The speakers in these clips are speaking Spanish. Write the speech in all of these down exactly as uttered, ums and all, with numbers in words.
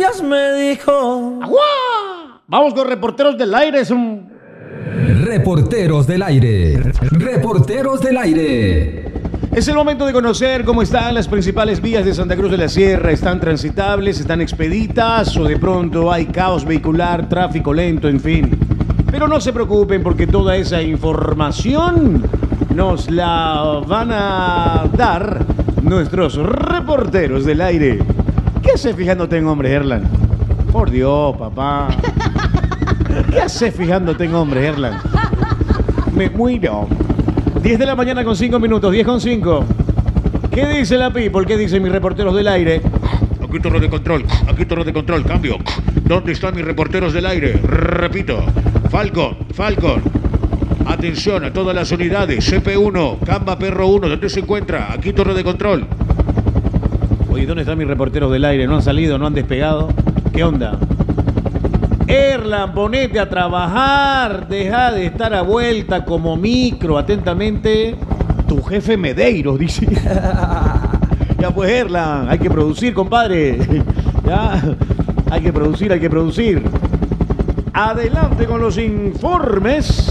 días me dijo. ¡Agua! Vamos con reporteros del aire. Es un... Reporteros del aire. Reporteros del aire. Es el momento de conocer cómo están las principales vías de Santa Cruz de la Sierra. ¿Están transitables? ¿Están expeditas? ¿O de pronto hay caos vehicular, tráfico lento, en fin? Pero no se preocupen porque toda esa información nos la van a dar nuestros reporteros del aire. ¿Qué haces fijándote en hombre, Erlan? Por Dios, papá. ¿Qué haces fijándote en hombre, Erlan? Me muero. diez de la mañana con cinco minutos, diez con cinco. ¿Qué dice la people? ¿Qué dicen mis reporteros del aire? Aquí torre de control, aquí torre de control, cambio. ¿Dónde están mis reporteros del aire? Repito, Falcon, Falcon. Atención a todas las unidades, C P uno, Camba Perro uno, ¿dónde se encuentra? Aquí torre de control. Oye, ¿dónde están mis reporteros del aire? ¿No han salido? ¿No han despegado? ¿Qué onda? Erlan, ponete a trabajar. Deja de estar a vuelta como micro. Atentamente, tu jefe Medeiros, dice. Ya pues, Erlan, hay que producir, compadre. Ya, hay que producir, hay que producir. Adelante con los informes.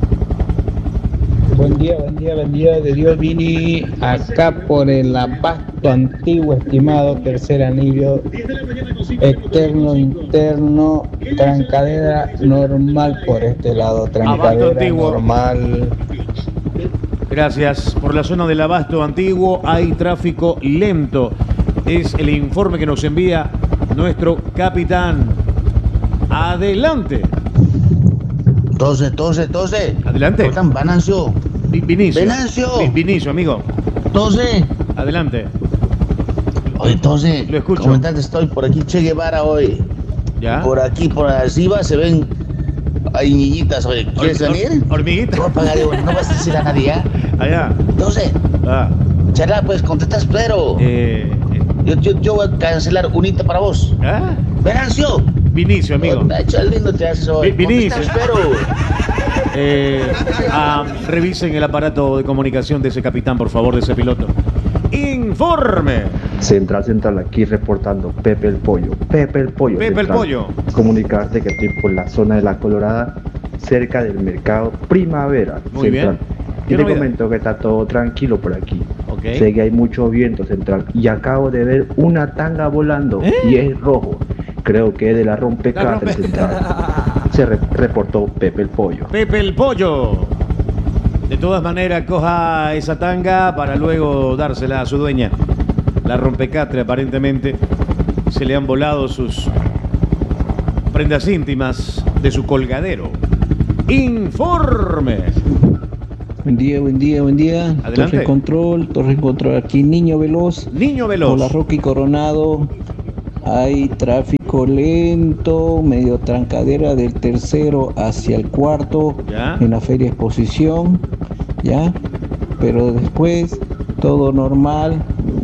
Buen día, buen día, buen día de Dios, Vini, acá por el Abasto antiguo, estimado, tercer anillo, externo, interno, trancadera normal por este lado, trancadera normal. Gracias. Por la zona del Abasto antiguo hay tráfico lento. Es el informe que nos envía nuestro capitán. Adelante. Tose, tose, tose. Adelante. ¿Cómo están? Venancio. Vinicio. Venancio. Vinicio, amigo. Tose. Adelante. Oye, Tose. Lo escucho. Comentante, estoy por aquí, Che Guevara hoy. ¿Ya? Por aquí, por arriba se ven. Hay niñitas, oye. ¿Quieres Or- venir? or- hormiguitas. No voy a pagar, digo, no vas a decir a nadie, ¿ah? Allá. Tose. Ah. Charla, pues, contestas, pero. Eh, Yo, yo, yo voy a cancelar unita para vos. ¿Ah? Venancio. Vinicio, amigo. Me ha hecho el lindo te haces hoy. Vi- Vinicio. Contestas, pero. Eh, ah, revisen el aparato de comunicación de ese capitán, por favor, de ese piloto. Informe. Central, central, aquí reportando Pepe el Pollo. Pepe el Pollo. Pepe el Central. Pollo. Comunicarte que estoy por la zona de la Colorada, cerca del mercado Primavera. Muy Central. bien. Y ¿Qué te novedad? comento que está todo tranquilo por aquí. Ok. Sé que hay mucho viento, Central. Y acabo de ver una tanga volando ¿Eh? y es rojo. Creo que es de la rompecáter, La rompe- Central. Se re- reportó Pepe el Pollo. Pepe el Pollo. De todas maneras, coja esa tanga para luego dársela a su dueña. La rompecatre, aparentemente, se le han volado sus prendas íntimas de su colgadero. Informe. Buen día, buen día, buen día. Adelante. Torre Control, Torre Control, aquí Niño Veloz. Niño Por la Veloz. Rocky Coronado hay tráfico lento, medio trancadera del tercero hacia el cuarto Ya. en la Feria Exposición, ¿ya? Pero después todo normal,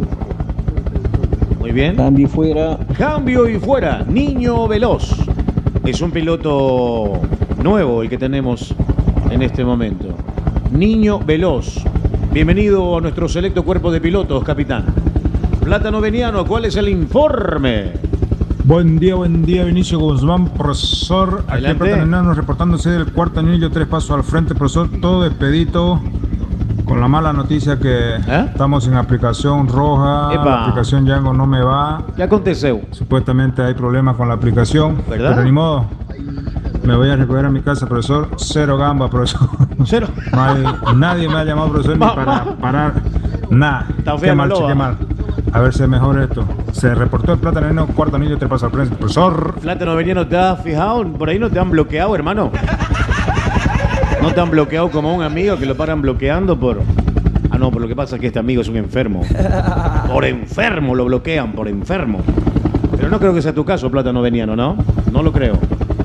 Muy bien. cambio y fuera. Cambio y fuera. Niño Veloz. Es un piloto nuevo el que tenemos en este momento. Niño Veloz. Bienvenido a nuestro selecto cuerpo de pilotos, capitán. Plátano Veniano, ¿cuál es el informe? Buen día, buen día, Vinicio Guzmán, profesor. Aquí Adelante. Platanenano reportándose del cuarto anillo, tres pasos al frente, profesor, todo despedito. Con la mala noticia que ¿Eh? estamos en aplicación roja, Epa. la aplicación Django no me va. ¿Qué aconteceu? Supuestamente hay problemas con la aplicación. ¿Verdad? Pero ni modo. Me voy a recoger a mi casa, profesor. Cero gamba, profesor. Cero. No hay, nadie me ha llamado, profesor, ni Ma- para ma- parar. Nada. Está fea Qué mal, la che, loba. qué mal. A ver si es mejor esto. Se reportó el Platanenano, cuarto anillo, tres pasos al frente, profesor. Plátano Veniano, ¿te has fijado? Por ahí no te han bloqueado, hermano. No te han bloqueado como un amigo que lo paran bloqueando por... Ah, no, por lo que pasa es que este amigo es un enfermo. Por enfermo lo bloquean, por enfermo. Pero no creo que sea tu caso, Plátano Veniano, ¿no? No lo creo.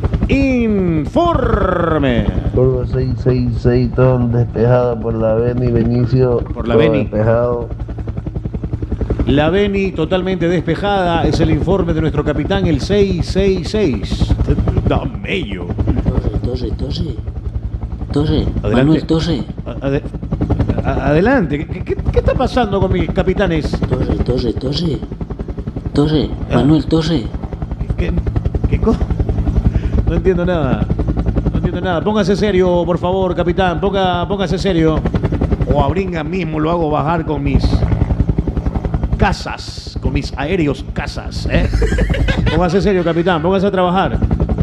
Informe. Curva seis seis seis, todo despejado por la Beni, Benicio. Por la todo Beni. despejado. La Beni totalmente despejada. Es el informe de nuestro capitán, el seis seis seis. Da mello. Tose, tose, tose. Adelante. Manuel, tose. Ade- a- adelante. ¿Qué, qué- qué está pasando con mis capitanes? Tose, tose, tose. Tose. Manuel, tose. ¿Qué, qué co- No entiendo nada. No entiendo nada. Póngase serio, por favor, capitán. Ponga, póngase serio. O a Bringa mismo lo hago bajar con mis casas, con mis aéreos casas, ¿eh? Póngase serio, capitán. Póngase a trabajar.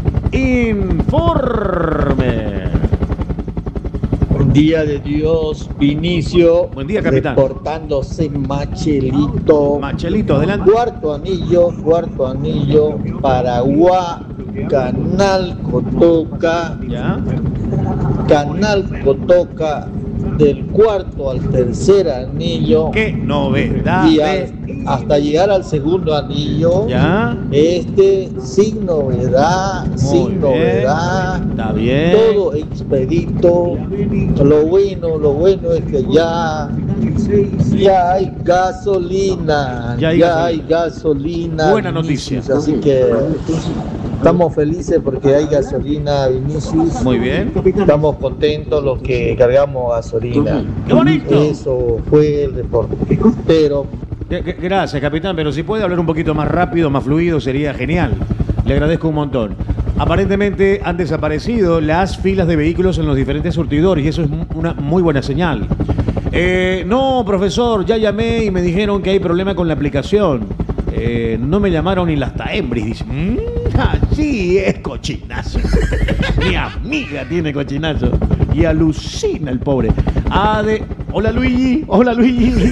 Informe. Buen día de Dios, Vinicio. Buen día, capitán. Reportándose Machelito. Machelito, adelante. Cuarto anillo, cuarto anillo, Paraguay, Canal Cotoca. ¿Ya? Canal Cotoca, del cuarto al tercer anillo. ¡Qué novedad! Y al- hasta llegar al segundo anillo. ¿Ya? Este, sin novedad, Muy sin bien. novedad. Está bien. Todo expedito. Lo bueno, lo bueno es que ya, ya hay gasolina. Ya Ya hay hay, gasolina. gasolina. Buena Vinicius. noticia. Así que estamos felices porque hay gasolina, Vinicius. Muy bien. Estamos contentos los que cargamos gasolina. ¡Qué bonito! Eso fue el reporte. Pero G- g- Gracias, capitán, pero si puede hablar un poquito más rápido, más fluido, sería genial. Le agradezco un montón. Aparentemente han desaparecido las filas de vehículos en los diferentes surtidores y eso es mu- una muy buena señal. Eh, no, profesor, ya llamé y me dijeron que hay problema con la aplicación. Eh, no me llamaron ni las taembris. Dice, "Mm, así es cochinazo. Mi amiga tiene cochinazo. Y alucina el pobre. Ade... Hola Luigi, hola Luigi.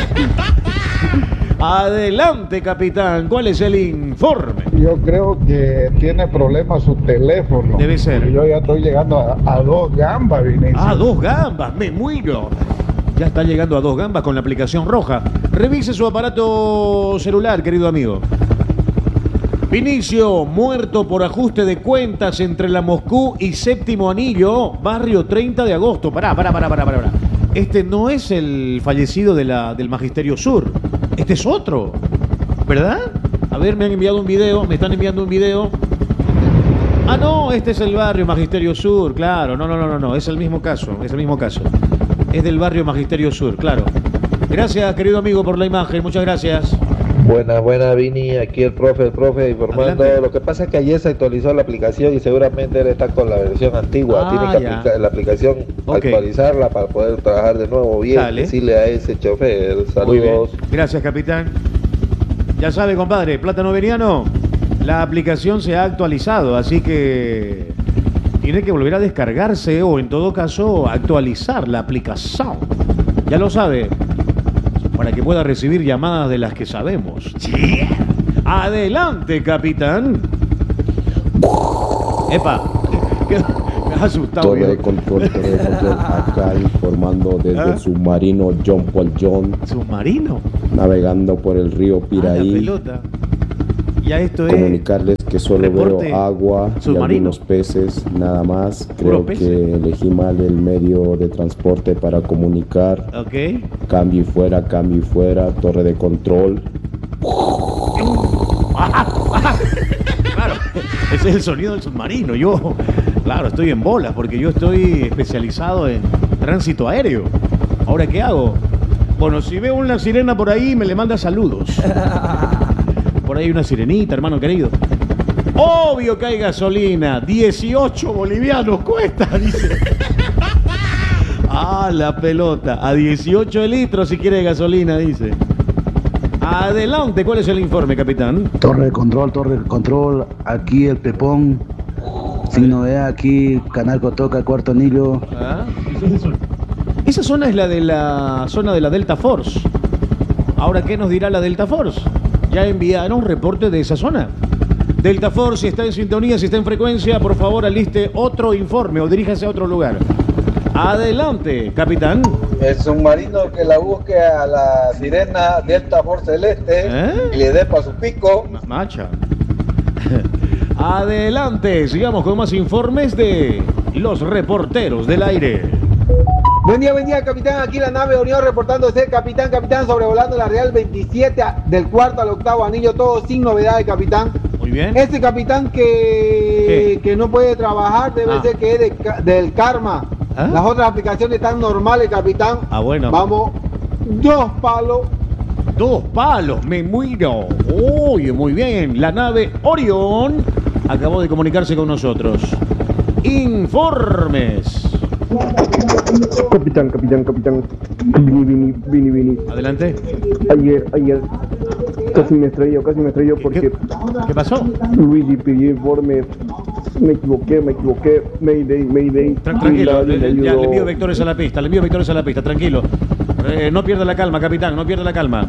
Adelante, capitán. ¿Cuál es el informe? Yo creo que tiene problemas su teléfono. Debe ser. Yo ya estoy llegando a, a dos gambas, Vinicio. Ah, dos gambas, me muero. Ya está llegando a dos gambas con la aplicación roja. Revise su aparato celular, querido amigo. Vinicio, muerto por ajuste de cuentas entre la Moscú y Séptimo Anillo, barrio treinta de agosto. Pará, pará, pará, pará, pará. pará. Este no es el fallecido de la, del Magisterio Sur. Este es otro. ¿Verdad? A ver, me han enviado un video, me están enviando un video. Ah, no, este es el barrio Magisterio Sur, claro. No, no, no, no, no, es el mismo caso, es el mismo caso. Es del barrio Magisterio Sur, claro. Gracias, querido amigo, por la imagen, muchas gracias. Buenas, buenas, Vini. Aquí el profe, el profe informando. Adelante. Lo que pasa es que ayer se actualizó la aplicación y seguramente él está con la versión antigua. Ah, Tiene que ya. aplicar la aplicación, Ok. actualizarla para poder trabajar de nuevo bien. Dale. Decirle a ese chofer. Muy bien. Saludos. Gracias, capitán. Ya sabe, compadre, Plátano Veniano, la aplicación se ha actualizado, así que tiene que volver a descargarse o, en todo caso, actualizar la aplicación. Ya lo sabe, para que pueda recibir llamadas de las que sabemos. Yeah. Adelante, capitán. Epa, ¿qué? Me has asustado. Torre de viejo. control, torre de control, acá informando desde ¿Ah? el submarino John Paul John, ¿Submarino? navegando por el río Ah, la Piraí. pelota. Ya esto es... Comunicarles que solo reporte veo agua y submarino. algunos peces, nada más. Puro Creo pez. que elegí mal el medio de transporte para comunicar. Ok. Cambio y fuera, cambio y fuera, torre de control. Claro, ese es el sonido del submarino. Yo, claro, estoy en bolas porque yo estoy especializado en tránsito aéreo. ¿Ahora qué hago? Bueno, si veo una sirena por ahí, me le manda saludos. Por ahí una sirenita, hermano querido. Obvio que hay gasolina. dieciocho bolivianos cuesta, dice. Ah, la pelota. A dieciocho litros si quiere gasolina, dice. Adelante, ¿cuál es el informe, capitán? Torre de control, torre de control, aquí el Pepón, sin novedad, aquí Canal Cotoca, Cuarto Anillo. ¿Ah? Esa zona es la de la zona de la Delta Force. Ahora, ¿qué nos dirá la Delta Force? Ya enviaron reporte de esa zona. Delta Force, si está en sintonía, si está en frecuencia, por favor aliste otro informe o diríjase a otro lugar. Adelante, capitán. el submarino que la busque a la sirena Delta Force Celeste ¿Eh? y le dé para su pico. Macha. Adelante, sigamos con más informes de los reporteros del aire. Buen día, buen día, capitán. Aquí la nave Unión reportándose, capitán, capitán, sobrevolando la Real veintisiete del cuarto al octavo anillo, todo sin novedades, capitán. Muy bien. Ese capitán que, que no puede trabajar debe Ah. ser que es de ca- del karma. ¿Ah? Las otras aplicaciones están normales, capitán. Ah, bueno. Vamos, dos palos. Dos palos, me muero. Uy, muy bien. La nave Orión acabó de comunicarse con nosotros. Informes. Capitán, capitán, capitán. Vini, vini, vini, vini. Adelante. Ayer, ayer. Casi me estrelló, casi me estrelló porque... ¿Qué, ¿Qué pasó? Luigi pidió informe. Me equivoqué, me equivoqué. Mayday, Mayday. Tra tranquilo, le, le, ya, le envío vectores a la pista, le envío vectores a la pista, tranquilo. Eh, no pierda la calma, capitán, no pierda la calma.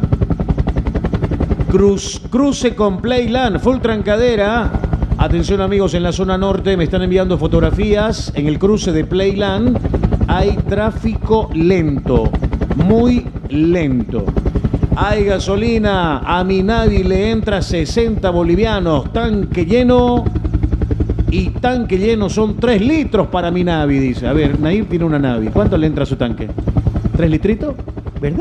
Cruz, cruce con Playland, full trancadera. Atención amigos, en la zona norte me están enviando fotografías. En el cruce de Playland hay tráfico lento, muy lento. Hay gasolina, a mi Navi le entra sesenta bolivianos, tanque lleno. Y tanque lleno son tres litros para mi Navi, dice. A ver, Nair tiene una Navi. ¿Cuánto le entra a su tanque? ¿Tres litritos? ¿Verdad?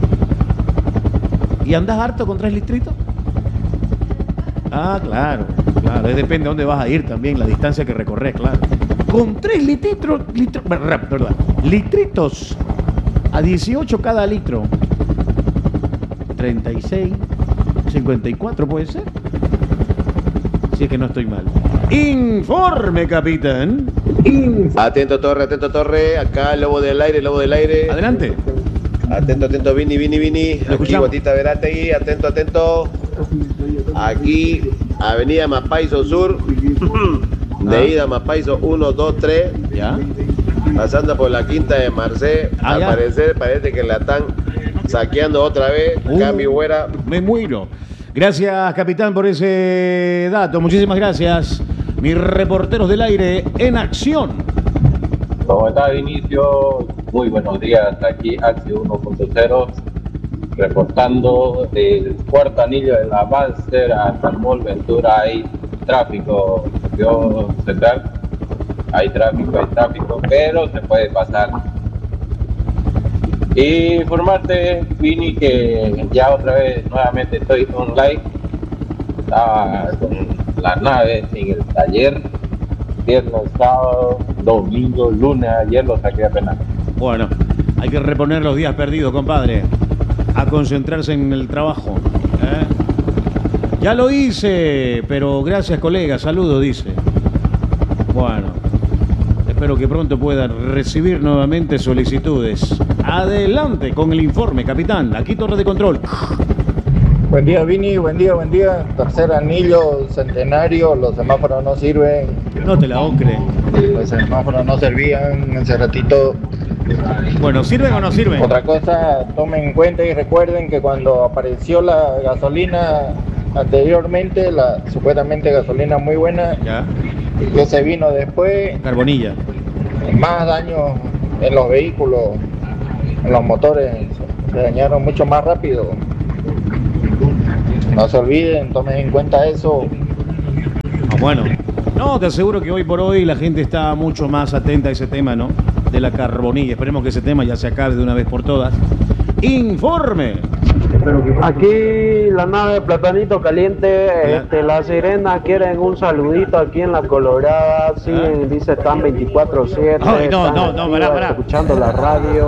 ¿Y andás harto con tres litritos? Ah, claro, claro. Depende de dónde vas a ir también, la distancia que recorres, claro. Con tres litritos, litro, perdón, litritos a dieciocho cada litro. treinta y seis, cincuenta y cuatro puede ser. Si es que no estoy mal. Informe, capitán. Atento, torre, atento, torre. Acá, lobo del aire, lobo del aire. Adelante. Atento, atento, Vini, Vini, Vini. Aquí, Botita Verategui, atento, atento. Aquí, Avenida Mapaiso Sur. De ida Mapaiso uno, dos, tres. Ya. Pasando por la quinta de Marcé. Ah, Al ya. parecer, parece que la están saqueando otra vez. Uh, Cambio fuera. Me muero. Gracias, capitán, por ese dato. Muchísimas gracias. Mis reporteros del aire en acción. ¿Cómo está, Vinicio? Muy buenos días. Aquí Axi uno punto cero, reportando del cuarto anillo de la Banster hasta el Mall Ventura. Hay tráfico, yo central. Hay tráfico, hay tráfico, pero se puede pasar. Y informarte, Vini, que ya otra vez nuevamente estoy online. Estaba con la nave en el taller, viernes, sábado, domingo, lunes, ayer lo saqué apenas. Bueno, hay que reponer los días perdidos, compadre. A concentrarse en el trabajo. ¿eh? Ya lo hice, pero gracias, colega. Saludos, dice. Bueno, espero que pronto puedan recibir nuevamente solicitudes. Adelante con el informe, capitán. Aquí torre de control. Buen día, Vini, buen día, buen día. Tercer anillo, centenario, los semáforos no sirven. No te la ocre. Los semáforos no servían hace ratito. Bueno, ¿sirven o no sirven? Otra cosa, tomen en cuenta y recuerden que cuando apareció la gasolina anteriormente, la supuestamente gasolina muy buena, ya, que se vino después, carbonilla, más daños en los vehículos, en los motores, se dañaron mucho más rápido. No se olviden, tomen en cuenta eso. Ah, bueno, no, te aseguro que hoy por hoy la gente está mucho más atenta a ese tema, ¿no? De la carbonilla. Esperemos que ese tema ya se acabe de una vez por todas. Informe. Aquí la nave Platanito Caliente, este, la Sirena quieren un saludito aquí en la Colorada, siguen, dice están veinticuatro siete, Ay, no, están no, no, activas, pará, pará. escuchando la radio.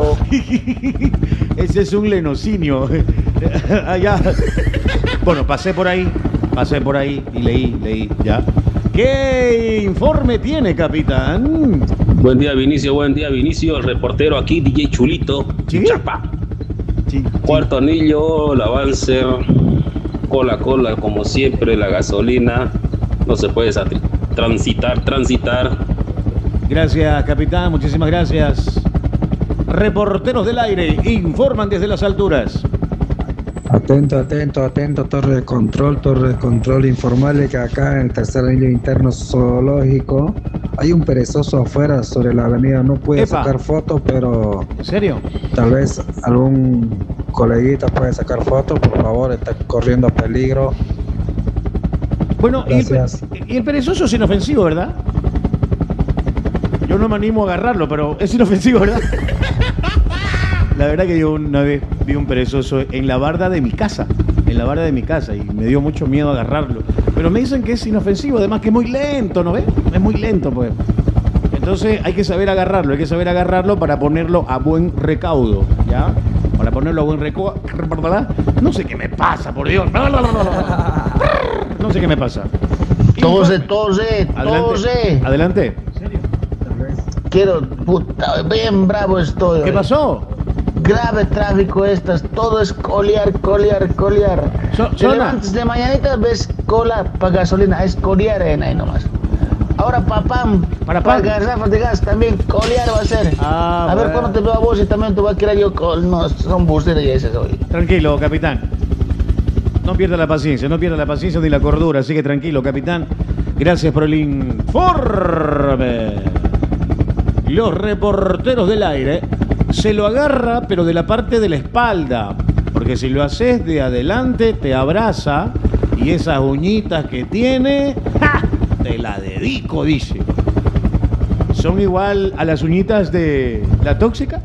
Ese es un lenocinio. Allá. Bueno, pasé por ahí, pasé por ahí y leí, leí, ya. ¿Qué informe tiene, capitán? Buen día, Vinicio, buen día, Vinicio, el reportero aquí, D J Chulito, ¿Sí? Chapa. Sí, Cuarto anillo, la Banzer, cola, cola, como siempre, la gasolina, no se puede satri- transitar, transitar. Gracias, capitán, muchísimas gracias. Reporteros del aire informan desde las alturas. Atento, atento, atento, torre de control, torre de control, informarle que acá en el tercer anillo interno zoológico hay un perezoso afuera sobre la avenida, no puede Epa. sacar fotos, pero... ¿En serio? Tal vez algún coleguita puede sacar fotos, por favor, está corriendo peligro. Bueno, y el, Gracias. y el perezoso es inofensivo, ¿verdad? Yo no me animo a agarrarlo, pero es inofensivo, ¿verdad? La verdad que yo una vez vi un perezoso en la barda de mi casa, en la barda de mi casa, y me dio mucho miedo agarrarlo. Pero me dicen que es inofensivo, además que es muy lento, ¿no ves? Es muy lento, pues. Entonces hay que saber agarrarlo, hay que saber agarrarlo para ponerlo a buen recaudo, ¿ya? Para ponerlo a buen recaudo, No sé qué me pasa, por Dios. No sé qué me pasa. Tose, tose, Adelante. tose. Adelante. Quiero, puta, bien bravo estoy. ¿Qué hoy. pasó? Grave tráfico estas, todo es colear, colear, colear. So- Te zona. levantas de mañanita, ves cola para gasolina, es colear en ahí nomás. Ahora papam, Para para pan. garrafas de gas también colear va a ser. Ah, a ver bueno. cuándo te veo a vos y también te voy a querer yo con, no, son busteros y ese hoy. Tranquilo, capitán. No pierda la paciencia, no pierda la paciencia ni la cordura, así que tranquilo, capitán. Gracias por el informe. Los reporteros del aire se lo agarra, pero de la parte de la espalda, porque si lo haces de adelante te abraza y esas uñitas que tiene, ¡ja! Te la dedico, dice. ¿Son igual a las uñitas de la tóxica?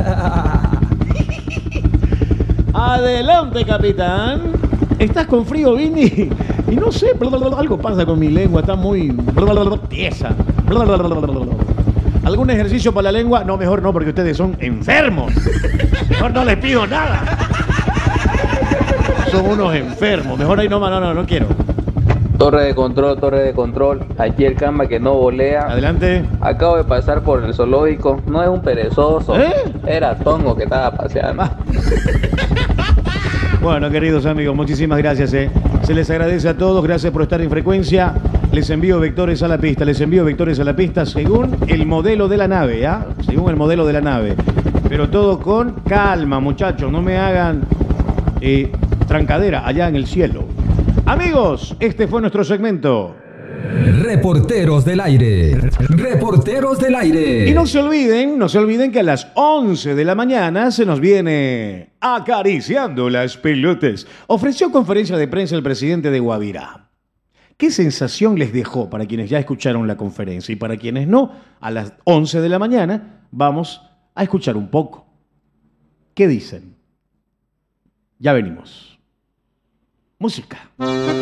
Adelante, capitán. ¿Estás con frío, Vini? Y no sé, algo pasa con mi lengua, está muy tiesa. ¿Algún ejercicio para la lengua? No, mejor no, porque ustedes son enfermos. Mejor no les pido nada. Son unos enfermos. Mejor ahí no, no, no, no quiero. Torre de control, torre de control. Aquí el camba que no volea. Adelante. Acabo de pasar por el zoológico. No es un perezoso. ¿Eh? Era Tongo que estaba paseando. Bueno, queridos amigos, muchísimas gracias. Eh. Se les agradece a todos, gracias por estar en frecuencia. Les envío vectores a la pista, les envío vectores a la pista según el modelo de la nave, ¿ah? Según el modelo de la nave. Pero todo con calma, muchachos, no me hagan eh, trancadera allá en el cielo. Amigos, este fue nuestro segmento. Reporteros del aire. Reporteros del aire. Y no se olviden, no se olviden que a las once de la mañana se nos viene acariciando las pelotas. Ofreció conferencia de prensa el presidente de Guavirá. ¿Qué sensación les dejó para quienes ya escucharon la conferencia? Y para quienes no, a las once de la mañana vamos a escuchar un poco. ¿Qué dicen? Ya venimos. Música.